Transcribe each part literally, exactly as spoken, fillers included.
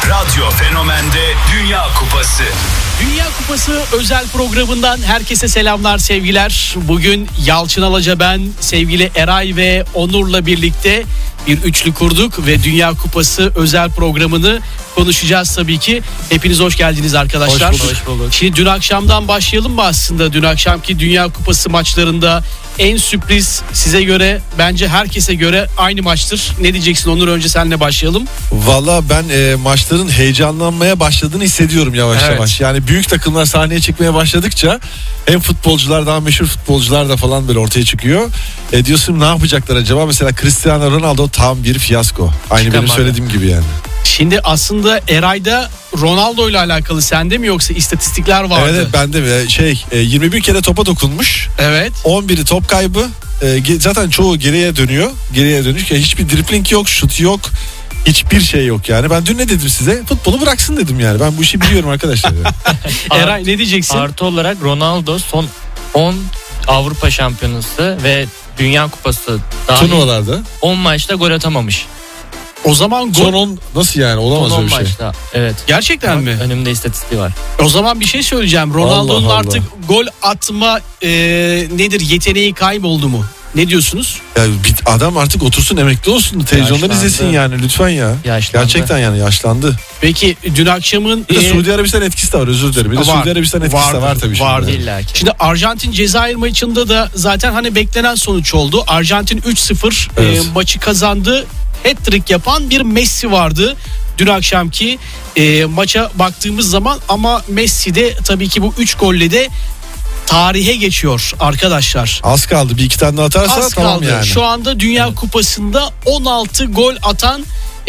Radyo Fenomen'de Dünya Kupası. Dünya Kupası özel programından herkese selamlar, sevgiler. Bugün Yalçın Alaca, ben, sevgili Eray ve Onur'la birlikte bir üçlü kurduk ve Dünya Kupası özel programını konuşacağız tabii ki. Hepiniz hoş geldiniz arkadaşlar. Hoş bulduk. Hoş bulduk. Şimdi dün akşamdan başlayalım mı aslında? Dün akşamki Dünya Kupası maçlarında en sürpriz size göre, bence herkese göre aynı maçtır. Ne diyeceksin Onur? Önce seninle başlayalım. Valla ben e, maçların heyecanlanmaya başladığını hissediyorum yavaş Evet. yavaş. Yani büyük takımlar sahneye çıkmaya başladıkça hem futbolcular, daha meşhur futbolcular da falan böyle ortaya çıkıyor. E, diyorsun ne yapacaklar acaba? Mesela Cristiano Ronaldo tam bir fiyasko. Aynı Çıkamadı. benim söylediğim gibi yani. Şimdi aslında Eray'da Ronaldo ile alakalı sende mi yoksa istatistikler vardı? Evet, bende de şey e, yirmi bir kere topa dokunmuş. Evet. on biri top kaybı. E, ge- zaten çoğu geriye dönüyor. Geriye dönüş. Yani hiçbir dribling yok, şut yok. Hiçbir şey yok yani. Ben dün ne dedim size? Futbolu bıraksın dedim yani. Ben bu işi biliyorum arkadaşlar. Eray ne diyeceksin? Artı olarak Ronaldo son on Avrupa Şampiyonası ve Dünya Kupası dahil Turnuvalarda. on maçta gol atamamış. O zaman gol... Son on nasıl yani? Olamaz Son on öyle bir şey. maçta. Evet. Gerçekten mi? Önümde istatistiği var. O zaman bir şey söyleyeceğim. Ronaldo'nun Allah Allah. artık gol atma e, nedir, yeteneği kayboldu mu? Ne diyorsunuz? Ya bir adam artık otursun, emekli olsun, televizyondan Yaşlandı. izlesin yani lütfen ya. Yaşlandı. Gerçekten yani yaşlandı. Peki dün akşamın... Bir de e, Suudi Arabistan etkisi de var, özür dilerim. Bir de Var. Suudi Arabistan etkisi Vardır, de var tabii şimdi. vardır. İlla ki. Şimdi Arjantin Cezayir maçında da zaten hani beklenen sonuç oldu. Arjantin üç sıfır Evet. e, maçı kazandı. Hat-trick yapan bir Messi vardı dün akşamki e, maça baktığımız zaman, ama Messi de tabii ki bu üç golle de tarihe geçiyor arkadaşlar. Az kaldı, bir iki tane daha atarsa Az tamam kaldı. yani. Şu anda Dünya Kupası'nda on altı gol atan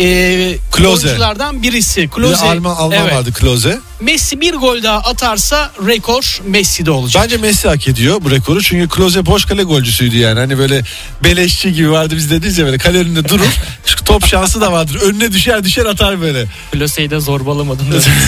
e, Klose. oyunculardan birisi. Bir de Klose. Alman, Alman Evet. vardı, Klose. Messi bir gol daha atarsa rekor Messi'de olacak. Bence Messi hak ediyor bu rekoru. Çünkü Klose boş kale golcüsüydü yani. Hani böyle beleşçi gibi vardı, biz dediniz ya, böyle kale önünde durur. Şu top şansı da vardır. Önüne düşer düşer atar böyle. Klose'yi de zorbalamadım.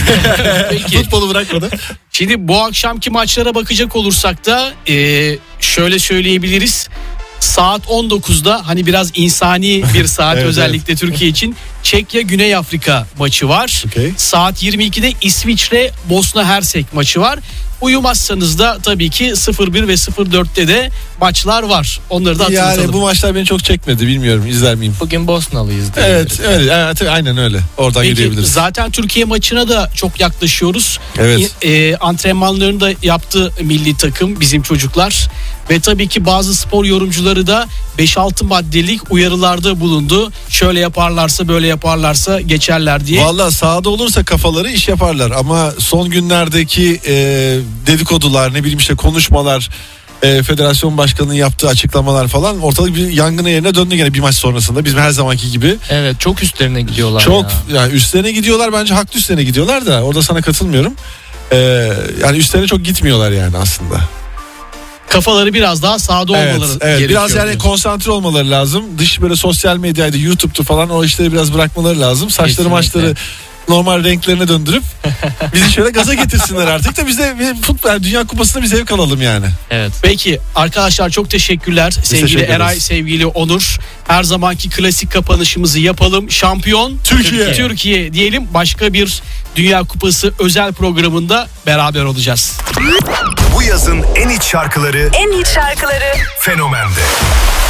Peki. Futbolu bırakmadı. Şimdi bu akşamki maçlara bakacak olursak da e, şöyle söyleyebiliriz. Saat on dokuzda hani biraz insani bir saat Evet, özellikle Türkiye için Çekya Güney Afrika maçı var. Okay. Saat yirmi ikide İsviçre Bosna Hersek maçı var. Uyumazsanız da tabii ki sıfır bir ve sıfır dörtte de maçlar var. Onları da hatırlatalım. Yani bu maçlar beni çok çekmedi, bilmiyorum, izler miyim? Bugün Bosnalıyız. diye. Evet öyle, evet, aynen öyle. Oradan Peki, yürüyebiliriz. zaten Türkiye maçına da çok yaklaşıyoruz. Evet. E, antrenmanlarını da yaptı milli takım, bizim çocuklar. Ve tabii ki bazı spor yorumcuları da beş altı maddelik uyarılarda bulundu. Şöyle yaparlarsa, böyle yaparlarsa geçerler diye. Valla sahada olursa kafaları iş yaparlar, ama son günlerdeki e, dedikodular, ne bileyim işte konuşmalar, e, federasyon başkanının yaptığı açıklamalar falan, ortalık bir yangına yerine döndü gene bir maç sonrasında, bizim her zamanki gibi. Evet, çok üstlerine gidiyorlar. Çok ya. yani üstlerine gidiyorlar, bence haklı üstlerine gidiyorlar da, orada sana katılmıyorum. E, yani üstlerine çok gitmiyorlar yani aslında. Kafaları biraz daha sahada Evet, olmaları evet. gerekiyor. Biraz yani diyorsun. konsantre olmaları lazım. Dış böyle sosyal medyaydı, YouTube'tu falan, o işleri biraz bırakmaları lazım. Saçları Kesinlikle. maçları normal renklerine döndürüp bizi şöyle gaza getirsinler artık da biz de bir futbol, Dünya Kupası'nda bir zevk alalım yani. Evet. Peki arkadaşlar, çok teşekkürler. Sevgili teşekkür ederiz. Eray, sevgili Onur. Her zamanki klasik kapanışımızı yapalım. Şampiyon Türkiye. Türkiye diyelim. Başka bir Dünya Kupası özel programında beraber olacağız. Bu yazın en hit şarkıları En hit şarkıları Fenomen'de.